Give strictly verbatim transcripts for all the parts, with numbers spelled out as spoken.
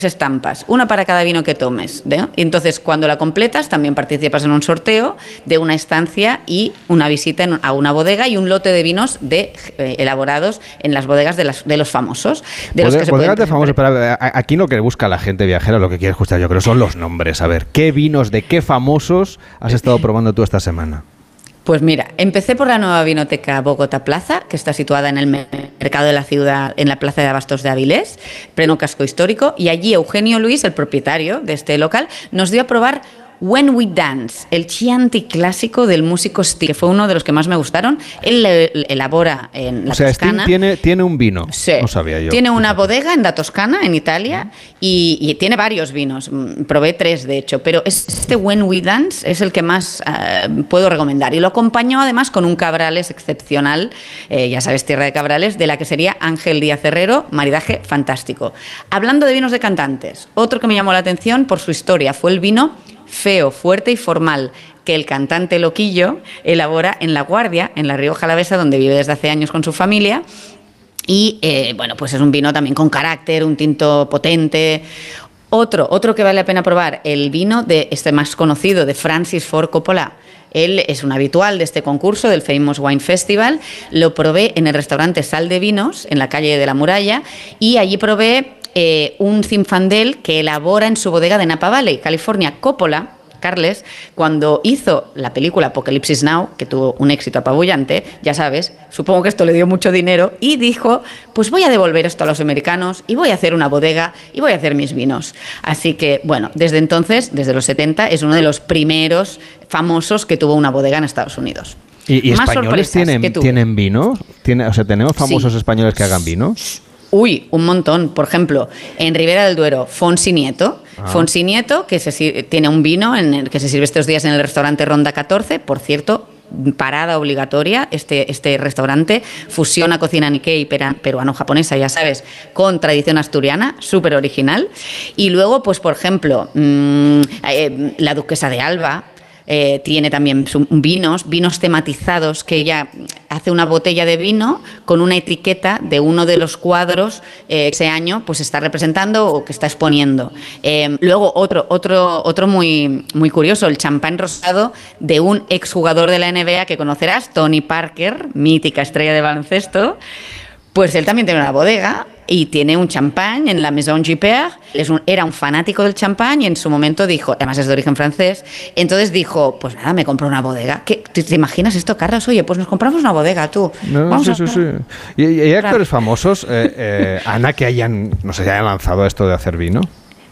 estampas, una para cada vino que tomes, ¿no? Y entonces cuando la completas también participas en un sorteo de una estancia y una visita en, a una bodega y un lote de vinos de, eh, elaborados en las bodegas de, las, de los famosos. De Bode, los que bodegas se de famosos, pero aquí lo que busca la gente viajera, lo que quiere escuchar yo creo son los nombres. A ver, ¿qué vinos de qué famosos has estado probando tú esta semana? Pues mira, empecé por la nueva vinoteca Bogotá Plaza, que está situada en el mercado de la ciudad, en la plaza de Abastos de Avilés, pleno casco histórico, y allí Eugenio Luis, el propietario de este local, nos dio a probar When We Dance, el Chianti clásico del músico Sting, que fue uno de los que más me gustaron. Él elabora en la o sea, Toscana. Sting tiene, tiene un vino, sí, no sabía yo. Tiene una bodega en la Toscana, en Italia, y, y tiene varios vinos. Probé tres, de hecho, pero este When We Dance es el que más uh, puedo recomendar. Y lo acompañó además con un Cabrales excepcional, eh, ya sabes, tierra de Cabrales, de la que sería Ángel Díaz Herrero, maridaje fantástico. Hablando de vinos de cantantes, otro que me llamó la atención por su historia fue el vino Feo, Fuerte y Formal, que el cantante Loquillo elabora en La Guardia, en La Rioja Alavesa, donde vive desde hace años con su familia. Y, eh, bueno, pues es un vino también con carácter, un tinto potente. Otro, otro que vale la pena probar, el vino de este más conocido, de Francis Ford Coppola. Él es un habitual de este concurso, del Famous Wine Festival. Lo probé en el restaurante Sal de Vinos, en la calle de la Muralla, y allí probé Eh, un Zinfandel que elabora en su bodega de Napa Valley, California. Coppola, Carles, cuando hizo la película Apocalipsis Now, que tuvo un éxito apabullante, ya sabes, supongo que esto le dio mucho dinero, y dijo, pues voy a devolver esto a los americanos y voy a hacer una bodega y voy a hacer mis vinos. Así que, bueno, desde entonces, desde los setenta, es uno de los primeros famosos que tuvo una bodega en Estados Unidos. ¿Y, y españoles tienen, tienen vino? ¿Tiene, o sea, ¿tenemos famosos sí. españoles que hagan vino? Uy, un montón. Por ejemplo, en Ribera del Duero, Fonsi Nieto. Ah. Fonsi Nieto, que se, tiene un vino en el que se sirve estos días en el restaurante Ronda catorce. Por cierto, parada obligatoria. Este, este restaurante fusiona cocina Nikkei peruano-japonesa, ya sabes, con tradición asturiana, súper original. Y luego, pues por ejemplo, mmm, eh, la Duquesa de Alba. Eh, tiene también vinos, vinos tematizados, que ella hace una botella de vino con una etiqueta de uno de los cuadros eh, ese año pues está representando o que está exponiendo. Eh, luego otro, otro, otro muy, muy curioso, el champán rosado de un exjugador de la N B A que conocerás, Tony Parker, mítica estrella de baloncesto. Pues él también tiene una bodega y tiene un champán en la Maison Gipper. Es un, era un fanático del champán y en su momento dijo, además es de origen francés, entonces dijo, pues nada, me compro una bodega. ¿Qué, te, ¿Te imaginas esto, Carlos? Oye, pues nos compramos una bodega, tú. No, Vamos sí, a... sí, sí. ¿Y, y hay actores famosos, eh, eh, Ana, que hayan, no sé, hayan lanzado esto de hacer vino?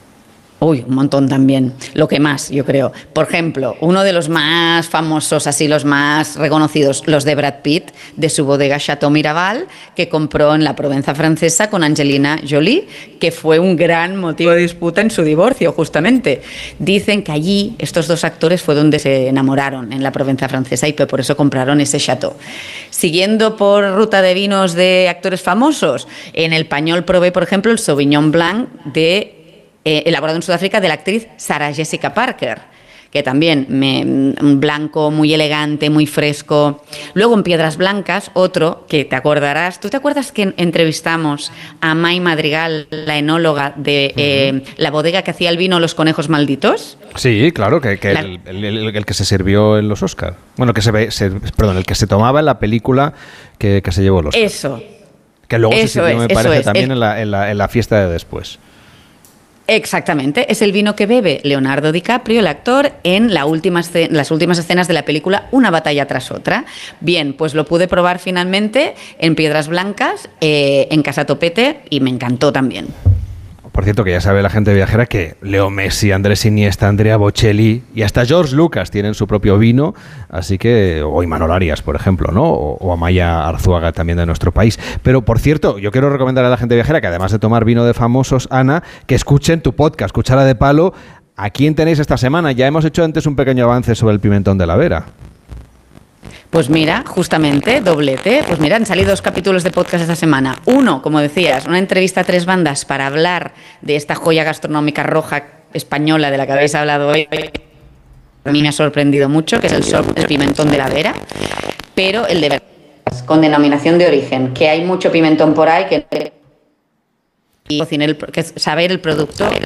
Uy, un montón también. Lo que más, yo creo. Por ejemplo, uno de los más famosos, así los más reconocidos, los de Brad Pitt, de su bodega Chateau Miraval, que compró en la Provenza francesa con Angelina Jolie, que fue un gran motivo de disputa en su divorcio, justamente. Dicen que allí estos dos actores fue donde se enamoraron, en la Provenza francesa, y por eso compraron ese chateau. Siguiendo por ruta de vinos de actores famosos, en el Pañol probé, por ejemplo, el Sauvignon Blanc de Eh, elaborado en Sudáfrica de la actriz Sarah Jessica Parker, que también me, un blanco muy elegante, muy fresco. Luego en Piedras Blancas, otro que te acordarás. ¿Tú te acuerdas que entrevistamos a May Madrigal, la enóloga de eh, uh-huh. la bodega que hacía el vino Los Conejos Malditos? Sí, claro, que, que la... el, el, el, el que se sirvió en los Oscar. Bueno, que se, ve, se perdón, el que se tomaba en la película que, que se llevó los Oscar. Eso. Que luego eso se sirvió, es, me parece, es. también el... en, la, en, la, en la fiesta de después. Exactamente, es el vino que bebe Leonardo DiCaprio, el actor, en la última, las últimas escenas de la película Una batalla tras otra. Bien, pues lo pude probar finalmente en Piedras Blancas, eh, en Casa Topete, y me encantó también. Por cierto, que ya sabe la gente viajera que Leo Messi, Andrés Iniesta, Andrea Bocelli y hasta George Lucas tienen su propio vino, así que, o Imanol Arias, por ejemplo, ¿no? O, o Amaya Arzuaga, también de nuestro país. Pero, por cierto, yo quiero recomendar a la gente viajera que, además de tomar vino de famosos, Ana, que escuchen tu podcast, Cuchara de Palo. ¿A quién tenéis esta semana? Ya hemos hecho antes un pequeño avance sobre el pimentón de la Vera. Pues mira, justamente, doblete. Pues mira, han salido dos capítulos de podcast esta semana. Uno, como decías, una entrevista a tres bandas para hablar de esta joya gastronómica roja española de la que habéis hablado hoy. A mí me ha sorprendido mucho, que es el, sol, el pimentón de la Vera, pero el de verdad, con denominación de origen, que hay mucho pimentón por ahí, que, y cocinar el, que saber el producto